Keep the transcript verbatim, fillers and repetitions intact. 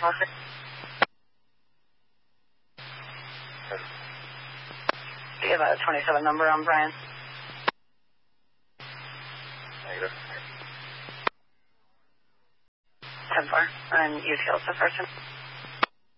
Do you have a twenty-seven number on Brian? Negative. ten four. And you feel the person?